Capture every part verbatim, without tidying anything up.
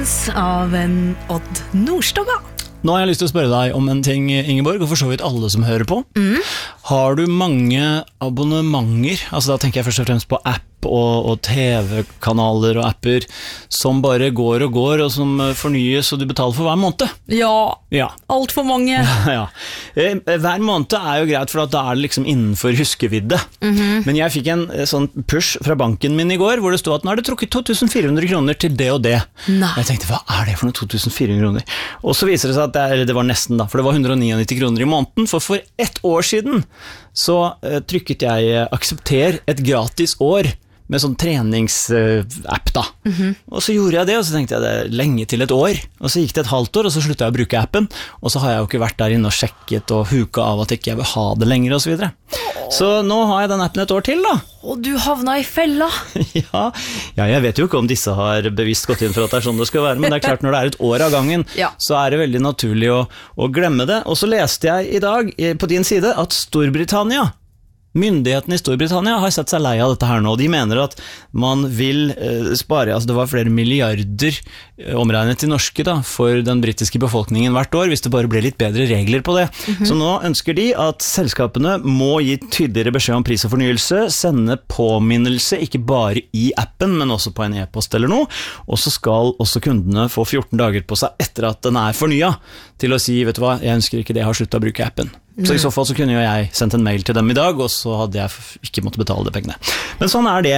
Av en Odd Nordstoga. Nå har jeg lyst til å spørre deg om en ting, Ingeborg, og for så vidt alle som hører på. Mm. Har du mange abonnementer, altså da tenker jeg først og fremst på app og, og T V-kanaler og apper, som bare går og går, og som fornyes, og du betaler for hver måned? Ja, ja. Alt for mange. ja. Hver måned er jo greit, for da er det liksom innenfor huskevidde. Mm-hmm. Men jeg fikk en sånn push fra banken min i går, hvor det stod at nå har du trukket to tusen fire hundre kroner til det og det. Nei. Jeg tenkte, hva er det for noe to tusen fire hundre kroner? Og så viser det seg at det, er, det var nesten da, for det var hundre og nittini kroner i måneden, for for ett år siden så uh, trykket jeg aksepter et gratis år med sånn treningsapp da. Mm-hmm. Og så gjorde jeg det, og så tenkte jeg det lenge til et år, og så gikk det et halvt år, og så sluttet jeg å bruke appen, og så har jeg jo ikke vært der inne og sjekket og huka av at ikke jeg vil ha det lenger og så videre. Så nå har jeg den appen et år til da. Og du havna i fella. ja, ja, jeg vet jo ikke om disse har bevisst gått inn for at det er sånn det skal være, men det er klart når det er et år av gangen, ja. Så er det veldig naturlig å, å glemme det. Og så leste jeg i dag på din side at Storbritannia, myndighetene i Storbritannia har sett seg lei av dette her nå. De mener at man vil eh, spare, altså det var flere milliarder eh, omregnet til norske da, for den britiske befolkningen hvert år, hvis det bare ble litt bedre regler på det. Mm-hmm. Så nå ønsker de at selskapene må gi tydeligere beskjed om pris og fornyelse, sende påminnelse, ikke bare i appen, men også på en e-post eller noe, og så skal også kundene få fjorten dager på seg etter at den er fornyet, til å si, vet du hva, jeg ønsker ikke det, jeg har sluttet å bruke appen. Så i så fall så kunne jo jeg sendt en mail til dem i dag, og så hadde jeg ikke måttet betale de pengene. Men sånn er det.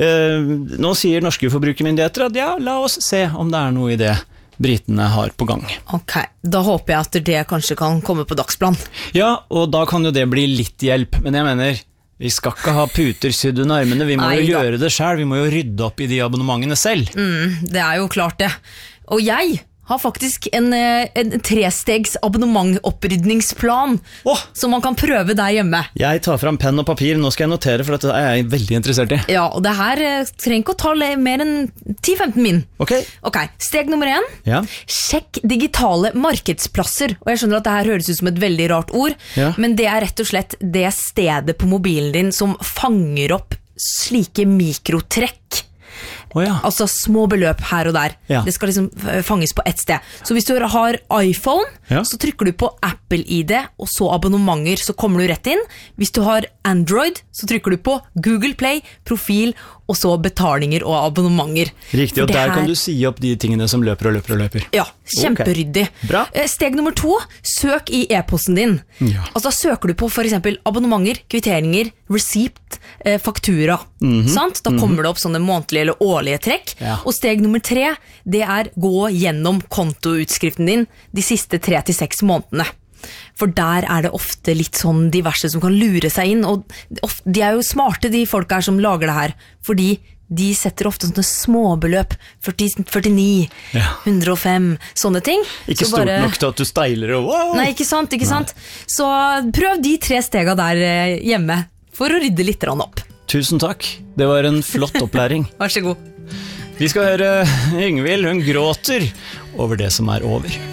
Nå sier norske forbrukermyndigheter at ja, la oss se om det er noe i det britene har på gang. Ok, da håper jeg at det kanskje kan komme på dagsplan. Ja, og da kan jo det bli litt hjelp, men jeg mener, vi skal ikke ha puter sydd under armene, vi må Nei, jo gjøre det selv, vi må jo rydde opp i de abonnementene selv. Mm, det er jo klart det. Og jeg har faktisk en, en trestegs abonnementopprydningsplan oh. som man kan prøve der hjemme. Jeg tar fram penn og papir, nå skal jeg notere, for dette er jeg veldig interessert i. Ja, og det her trenger ikke å ta mer enn ti til femten min. Ok. Ok, steg nummer én. Ja. Sjekk digitale markedsplasser. Og jeg skjønner at det her høres ut som et veldig rart ord, ja. Men det er rett og slett det stedet på mobilen din som fanger opp slike mikrotrekk. Oh, ja. Altså små beløp her og der. Ja. Det skal liksom fanges på ett sted. Så hvis du har iPhone, ja. Så trykker du på Apple I D, og så abonnementer, så kommer du rett inn. Hvis du har Android, så trykker du på Google Play, profil, og så betalinger og abonnementer. Riktig, og der her... kan du si opp de tingene som løper og løper og løper. Ja, kjemperyddig. Okay. Bra. Steg nummer to, søk I e-posten din. Ja. Altså da søker du på for eksempel abonnementer, kvitteringer, receipt, eh, faktura. Mm-hmm. Sant? Da kommer mm-hmm. det opp sånne månedlige eller årlige trekk. Ja. Og steg nummer tre, det er gå gjennom kontoutskriften din de siste tre til seks månedene. For der er det ofte litt sånn diverse som kan lure seg inn, og ofte, de er jo smarte de folk her som lager det her, fordi de setter ofte sånne småbeløp, førti, førtini, ja. hundre og fem, sånne ting. Ikke så stort bare... nok til at du steiler og wow! Nei, ikke sant, ikke sant. Så prøv de tre stega der hjemme, for å rydde litt opp. Tusen takk, det var en flott opplæring. Vær så god. Vi skal høre Yngvild, hun gråter over det som er over.